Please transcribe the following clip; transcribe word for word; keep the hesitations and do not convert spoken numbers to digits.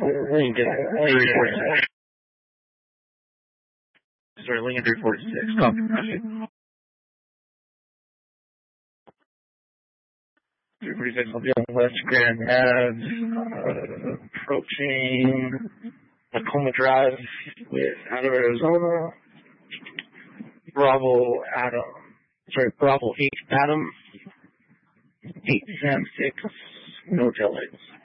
Lincoln, Lincoln forty-six. Sorry, Lincoln three forty-six. Oh, three forty-six, I'll be on West Grand Ave, uh, approaching Tacoma Drive with out of Arizona. Bravo Adam, sorry, Bravo eight Adam, eight Sam six, no taillights.